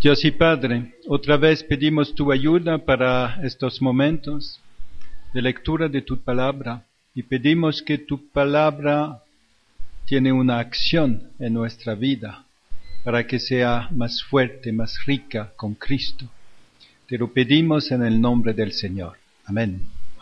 Dios y Padre, otra vez pedimos tu ayuda para estos momentos de lectura de tu palabra y pedimos que tu palabra tiene una acción en nuestra vida para que sea más fuerte, más rica con Cristo. Te lo pedimos en el nombre del Señor. Amén.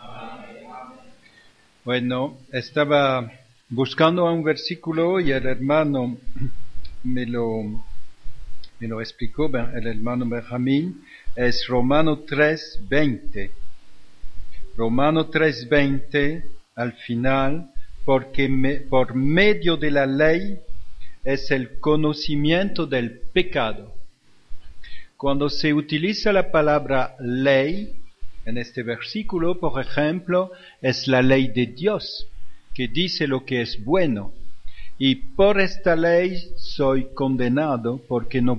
Bueno, estaba buscando un versículo y el hermano me lo explicó, el hermano Benjamín, es Romano 3:20. Romano 3:20, al final, porque por medio de la ley es el conocimiento del pecado. Cuando se utiliza la palabra ley, en este versículo, por ejemplo, es la ley de Dios, que dice lo que es bueno. Y por esta ley soy condenado porque no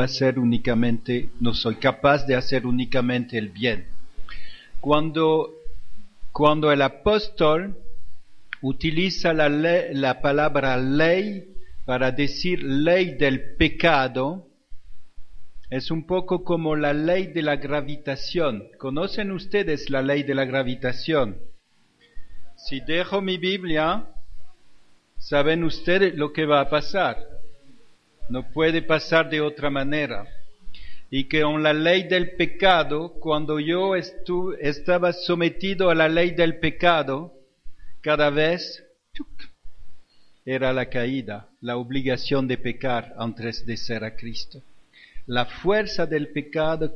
soy capaz de hacer únicamente el bien. Cuando el apóstol utiliza la palabra ley para decir ley del pecado, es un poco como la ley de la gravitación. ¿Conocen ustedes la ley de la gravitación? Si dejo mi Biblia, ¿saben ustedes lo que va a pasar? No puede pasar de otra manera. Y que con la ley del pecado, cuando yo estaba sometido a la ley del pecado, cada vez era la caída, la obligación de pecar antes de ser a Cristo. La fuerza del pecado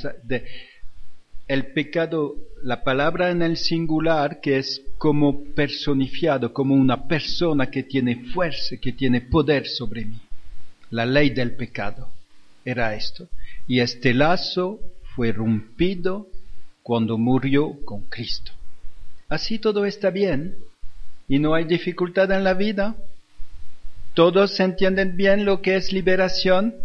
el pecado, la palabra en el singular, que es como personificado, como una persona que tiene fuerza, que tiene poder sobre mí. La ley del pecado era esto. Y este lazo fue rompido cuando murió con Cristo. Así todo está bien y no hay dificultad en la vida. ¿Todos entienden bien lo que es liberación?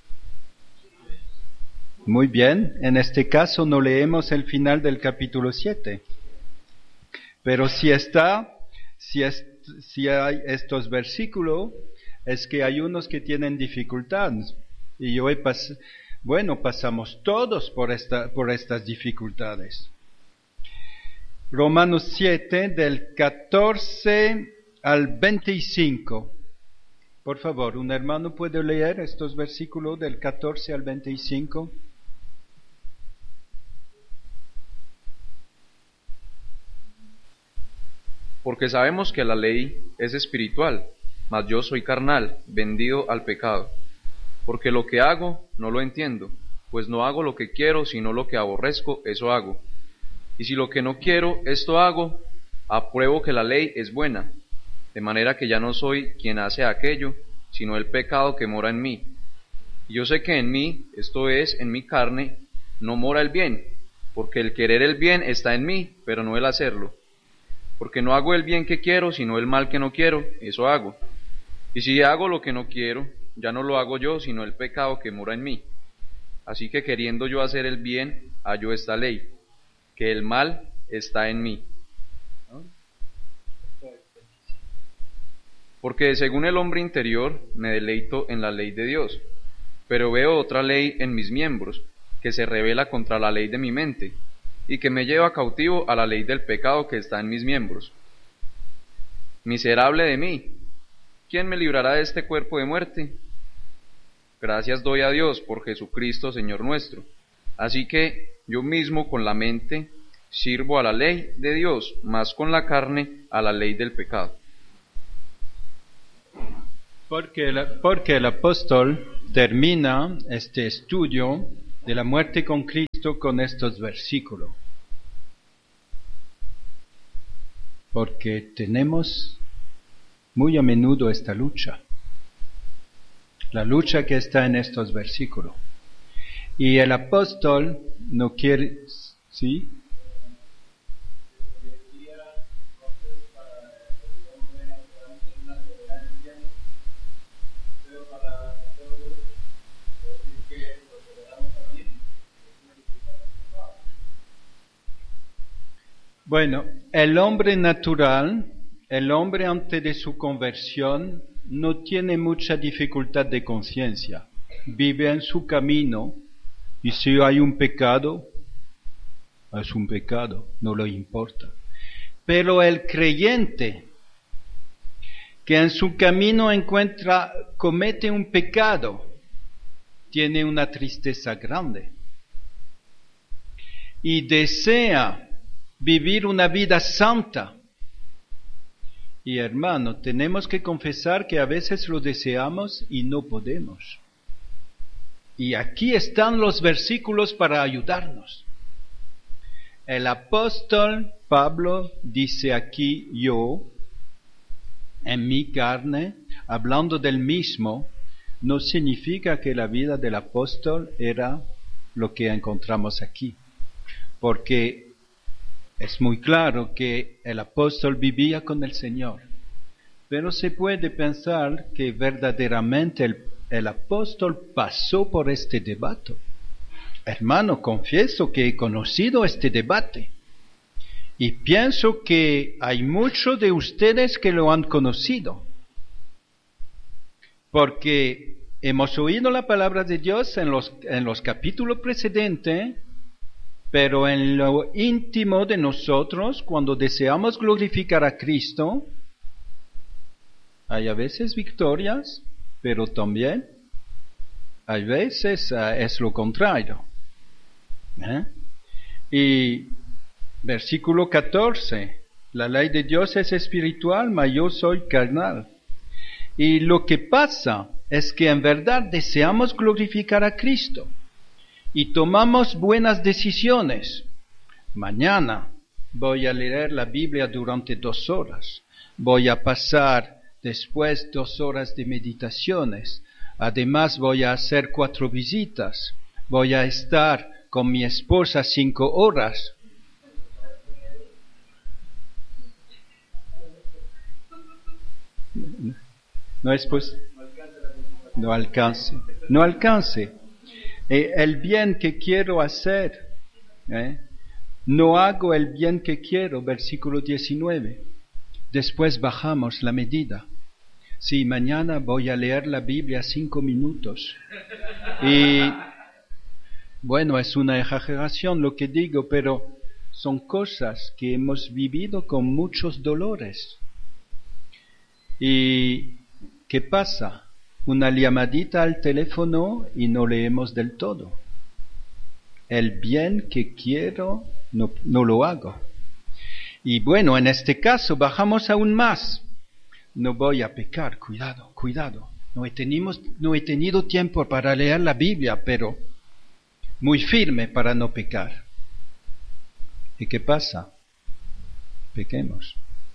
Muy bien, en este caso no leemos el final del capítulo 7. Pero si hay estos versículos, es que hay unos que tienen dificultades. Y hoy pasamos todos por estas dificultades. Romanos 7, del 14 al 25. Por favor, un hermano puede leer estos versículos del 14 al 25. Porque sabemos que la ley es espiritual, mas yo soy carnal, vendido al pecado. Porque lo que hago no lo entiendo, pues no hago lo que quiero, sino lo que aborrezco, eso hago. Y si lo que no quiero, esto hago, apruebo que la ley es buena, de manera que ya no soy quien hace aquello, sino el pecado que mora en mí. Y yo sé que en mí, esto es, en mi carne, no mora el bien, porque el querer el bien está en mí, pero no el hacerlo. Porque no hago el bien que quiero, sino el mal que no quiero, eso hago. Y si hago lo que no quiero, ya no lo hago yo, sino el pecado que mora en mí. Así que queriendo yo hacer el bien, hallo esta ley, que el mal está en mí. Porque según el hombre interior, me deleito en la ley de Dios, pero veo otra ley en mis miembros, que se rebela contra la ley de mi mente, y que me lleva cautivo a la ley del pecado que está en mis miembros. Miserable de mí, ¿quién me librará de este cuerpo de muerte? Gracias doy a Dios por Jesucristo Señor nuestro. Así que yo mismo con la mente sirvo a la ley de Dios, mas con la carne a la ley del pecado. Porque el apóstol termina este estudio de la muerte con Cristo con estos versículos. Porque tenemos muy a menudo esta lucha. La lucha que está en estos versículos. Y el apóstol no quiere, ¿sí? Bueno, el hombre natural, el hombre antes de su conversión, no tiene mucha dificultad de conciencia. Vive en su camino Y si hay un pecado, es un pecado, no le importa. Pero el creyente que en su camino comete un pecado, tiene una tristeza grande y desea vivir una vida santa. Y hermano, tenemos que confesar que a veces lo deseamos y no podemos. Y aquí están los versículos para ayudarnos. El apóstol Pablo dice aquí, yo, en mi carne, hablando del mismo, no significa que la vida del apóstol era lo que encontramos aquí. Porque es muy claro que el apóstol vivía con el Señor. Pero se puede pensar que verdaderamente el apóstol pasó por este debate. Hermano, confieso que he conocido este debate. Y pienso que hay muchos de ustedes que lo han conocido. Porque hemos oído la palabra de Dios en los capítulos precedentes, pero en lo íntimo de nosotros, cuando deseamos glorificar a Cristo, hay a veces victorias, pero también hay veces es lo contrario. Y versículo 14, la ley de Dios es espiritual, mas yo soy carnal. Y lo que pasa es que en verdad deseamos glorificar a Cristo y tomamos buenas decisiones. Mañana voy a leer la Biblia durante 2 horas. Voy a pasar después 2 horas de meditaciones. Además voy a hacer 4 visitas. Voy a estar con mi esposa 5 horas. No es pues, no alcance. El bien que quiero hacer, no hago el bien que quiero, versículo 19. Después bajamos la medida. Sí, mañana voy a leer la Biblia 5 minutos. Y bueno, es una exageración lo que digo, pero son cosas que hemos vivido con muchos dolores. ¿Y qué pasa? Una llamadita al teléfono y no leemos del todo. El bien que quiero no lo hago. Y bueno, en este caso bajamos aún más. No voy a pecar, cuidado. No he tenido tiempo para leer la Biblia, pero muy firme para no pecar. ¿Y qué pasa? Pequemos.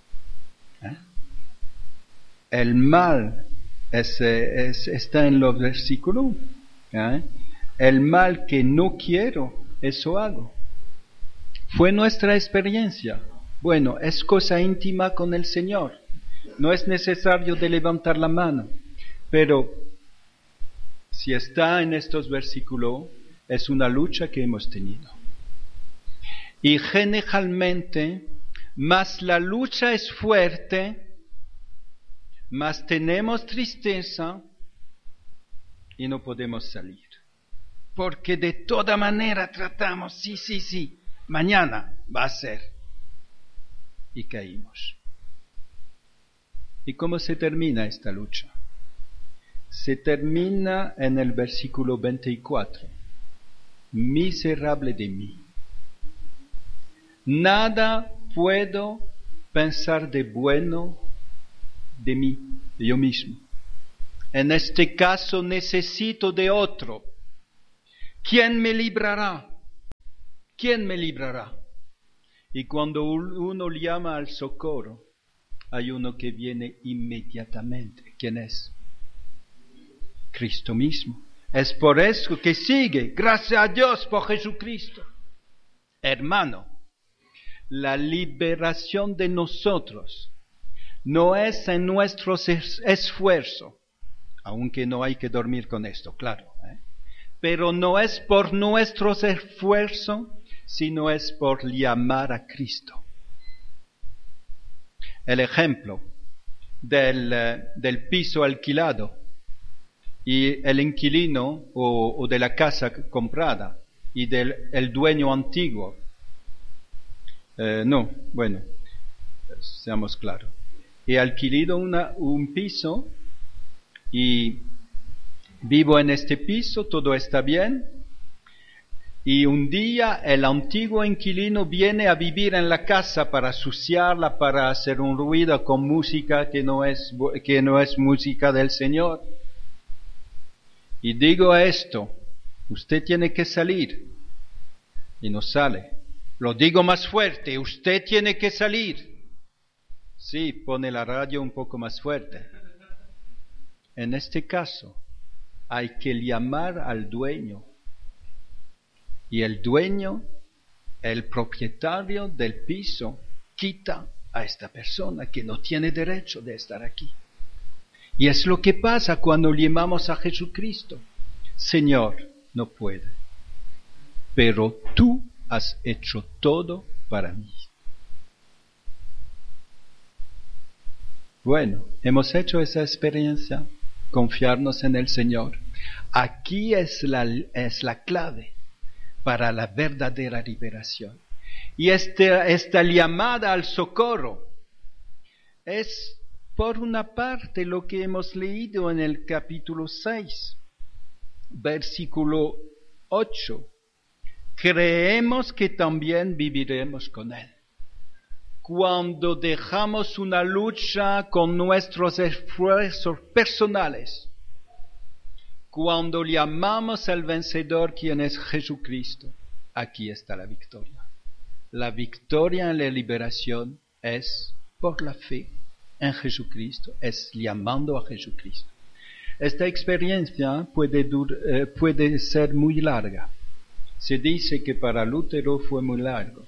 El mal está en los versículos. El mal que no quiero, eso hago. Fue nuestra experiencia. Bueno, es cosa íntima con el Señor. No es necesario de levantar la mano. Pero si está en estos versículos, es una lucha que hemos tenido. Y generalmente, más la lucha es fuerte, más tenemos tristeza y no podemos salir. Porque de toda manera tratamos, sí, mañana va a ser. Y caímos. ¿Y cómo se termina esta lucha? Se termina en el versículo 24. Miserable de mí. Nada puedo pensar de bueno de mí, de yo mismo. En este caso necesito de otro. ¿Quién me librará? ¿Quién me librará? Y cuando uno llama al socorro, hay uno que viene inmediatamente. ¿Quién es? Cristo mismo. Es por eso que sigue. Gracias a Dios por Jesucristo. Hermano, la liberación de nosotros no es en nuestro esfuerzo, aunque no hay que dormir con esto, claro. Pero no es por nuestro esfuerzo, sino es por llamar a Cristo. El ejemplo del piso alquilado y el inquilino o de la casa comprada. y del el dueño antiguo. No, bueno, seamos claros. He alquilado un piso y vivo en este piso, todo está bien. Y un día el antiguo inquilino viene a vivir en la casa para ensuciarla, para hacer un ruido con música que no es música del Señor. Y digo esto, usted tiene que salir. Y no sale. Lo digo más fuerte, usted tiene que salir. Sí, pone la radio un poco más fuerte. En este caso, hay que llamar al dueño. Y el dueño, el propietario del piso, quita a esta persona que no tiene derecho de estar aquí. Y es lo que pasa cuando llamamos a Jesucristo. Señor, no puede, pero tú has hecho todo para mí. Bueno, hemos hecho esa experiencia, confiarnos en el Señor. Aquí es la clave para la verdadera liberación. Y esta llamada al socorro es, por una parte, lo que hemos leído en el capítulo 6, versículo 8. Creemos que también viviremos con Él. Cuando dejamos una lucha con nuestros esfuerzos personales, cuando llamamos al vencedor, quien es Jesucristo, aquí está la victoria. La victoria en la liberación es por la fe en Jesucristo, es llamando a Jesucristo. Esta experiencia puede ser muy larga. Se dice que para Lutero fue muy largo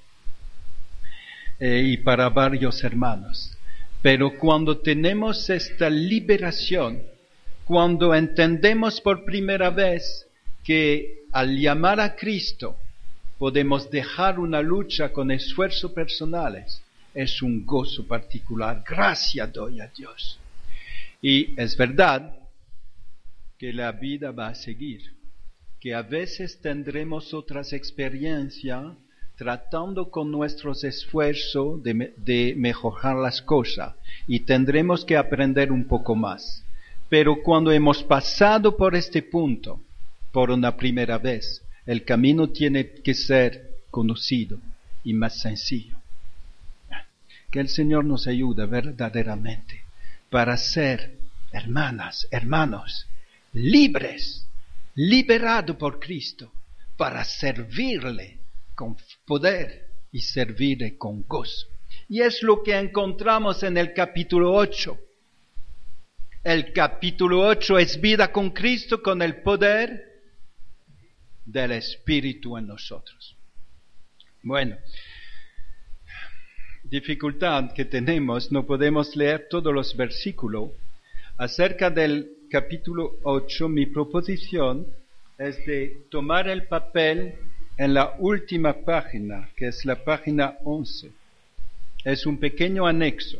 y para varios hermanos. Pero cuando tenemos esta liberación, cuando entendemos por primera vez que al llamar a Cristo podemos dejar una lucha con esfuerzos personales, es un gozo particular. Gracias doy a Dios. Y es verdad que la vida va a seguir, que a veces tendremos otras experiencias tratando con nuestros esfuerzos de mejorar las cosas y tendremos que aprender un poco más. Pero cuando hemos pasado por este punto, por una primera vez, el camino tiene que ser conocido y más sencillo. Que el Señor nos ayude verdaderamente para ser hermanas, hermanos, libres, liberados por Cristo, para servirle con poder y servirle con gozo. Y es lo que encontramos en el capítulo 8. El capítulo 8 es vida con Cristo, con el poder del Espíritu en nosotros. Bueno, dificultad que tenemos, no podemos leer todos los versículos. Acerca del capítulo 8, mi proposición es de tomar el papel en la última página, que es la página 11. Es un pequeño anexo.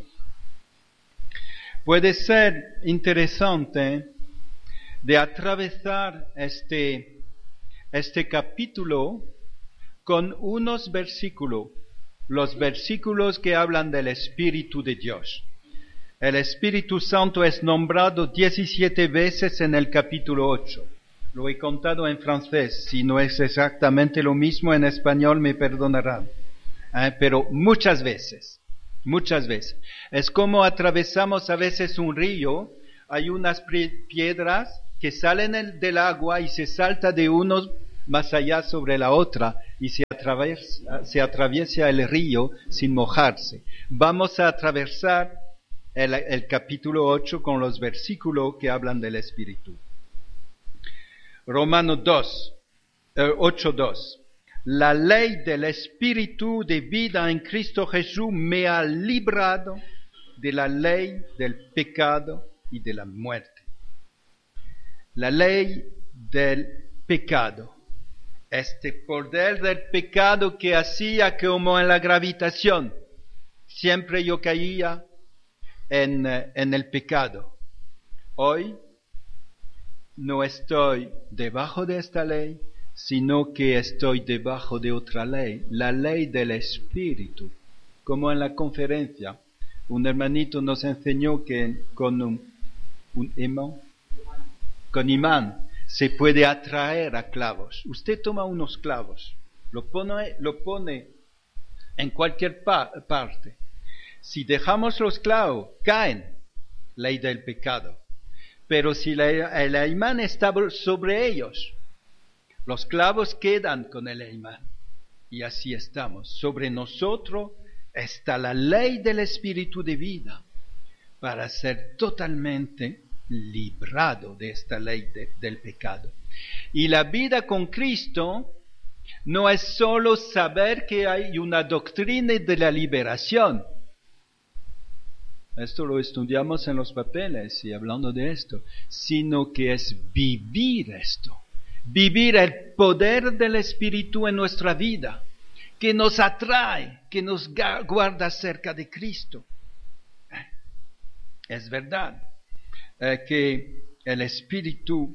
Puede ser interesante de atravesar este capítulo con unos versículos, los versículos que hablan del Espíritu de Dios. El Espíritu Santo es nombrado 17 veces en el capítulo 8. Lo he contado en francés, si no es exactamente lo mismo en español me perdonarán. Pero muchas veces. Es como atravesamos a veces un río, hay unas piedras que salen del agua y se salta de uno más allá sobre la otra y se atraviesa el río sin mojarse. Vamos a atravesar el capítulo 8 con los versículos que hablan del Espíritu. Romanos 8:2. La ley del Espíritu de vida en Cristo Jesús me ha librado de la ley del pecado y de la muerte. La ley del pecado. Este poder del pecado que hacía como en la gravitación. Siempre yo caía en el pecado. Hoy no estoy debajo de esta ley, sino que estoy debajo de otra ley, la ley del Espíritu. Como en la conferencia, un hermanito nos enseñó que con un imán se puede atraer a clavos. Usted toma unos clavos, lo pone en cualquier parte. Si dejamos los clavos, caen, ley del pecado. Pero si el imán está sobre ellos, los clavos quedan con el imán. Y así estamos. Sobre nosotros está la ley del Espíritu de vida para ser totalmente librado de esta ley del pecado. Y la vida con Cristo no es solo saber que hay una doctrina de la liberación. Esto lo estudiamos en los papeles y hablando de esto, sino que es vivir esto, vivir el poder del Espíritu en nuestra vida, que nos atrae, que nos guarda cerca de Cristo. Es verdad que el Espíritu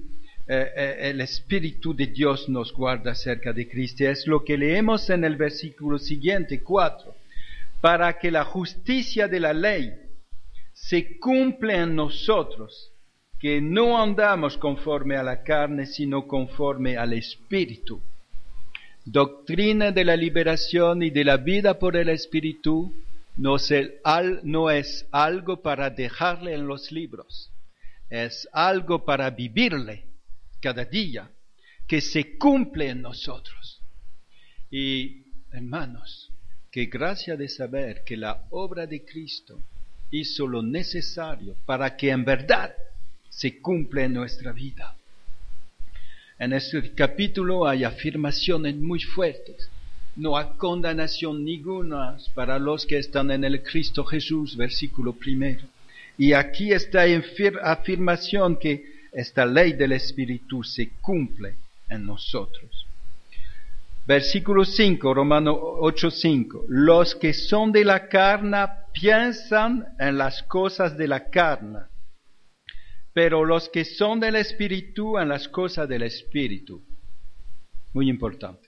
de Dios nos guarda cerca de Cristo. Es lo que leemos en el versículo siguiente, 4. Para que la justicia de la ley se cumpla en nosotros, que no andamos conforme a la carne, sino conforme al Espíritu. Doctrina de la liberación y de la vida por el Espíritu no es algo para dejarle en los libros, es algo para vivirle cada día, que se cumple en nosotros. Y, hermanos, qué gracia de saber que la obra de Cristo hizo lo necesario para que en verdad se cumpla en nuestra vida. En este capítulo hay afirmaciones muy fuertes. No hay condenación ninguna para los que están en el Cristo Jesús, versículo 1. Y aquí está afirmación que esta ley del Espíritu se cumple en nosotros. Versículo 5, Romanos 8:5. Los que son de la carne piensan en las cosas de la carne, pero los que son del Espíritu en las cosas del Espíritu. Muy importante.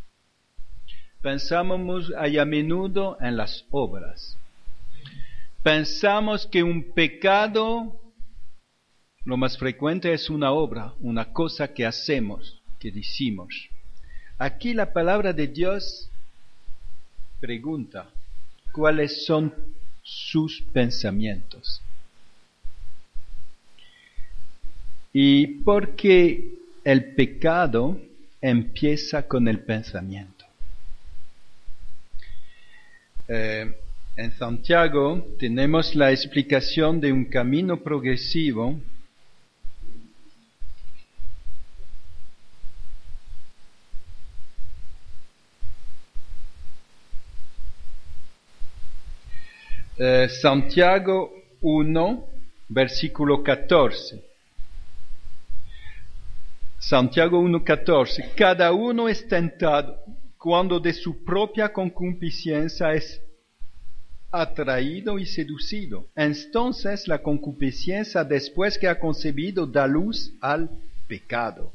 Pensamos a menudo en las obras. Pensamos que un pecado, lo más frecuente es una obra, una cosa que hacemos, que decimos. Aquí la palabra de Dios pregunta, ¿cuáles son sus pensamientos? Y porque el pecado empieza con el pensamiento. En Santiago tenemos la explicación de un camino progresivo Santiago 1, versículo 14. Santiago 1:14. Cada uno es tentado cuando de su propia concupiscencia es atraído y seducido. Entonces la concupiscencia, después que ha concebido, da luz al pecado.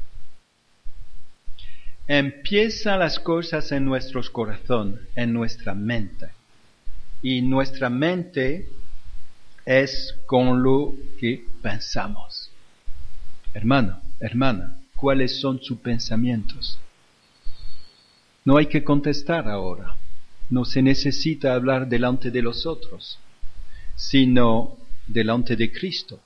Empiezan las cosas en nuestros corazones, en nuestra mente. Y nuestra mente es con lo que pensamos. Hermano, hermana, ¿cuáles son sus pensamientos? No hay que contestar ahora. No se necesita hablar delante de los otros, sino delante de Cristo.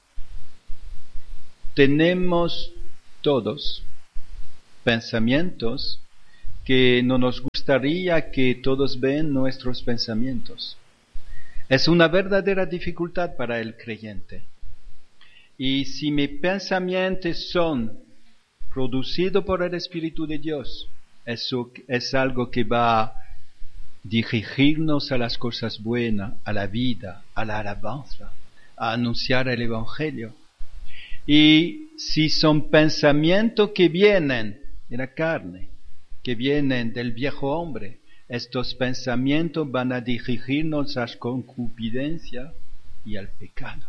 Tenemos todos pensamientos que no nos gustaría que todos vean nuestros pensamientos. Es una verdadera dificultad para el creyente. Y si mis pensamientos son producidos por el Espíritu de Dios, eso es algo que va a dirigirnos a las cosas buenas, a la vida, a la alabanza, a anunciar el Evangelio. Y si son pensamientos que vienen de la carne, que vienen del viejo hombre, estos pensamientos van a dirigirnos a la concupiscencia y al pecado.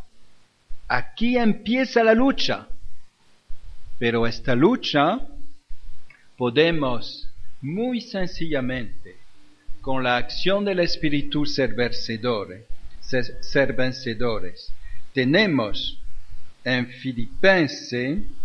Aquí empieza la lucha, pero esta lucha podemos muy sencillamente, con la acción del Espíritu ser vencedores. Tenemos en Filipenses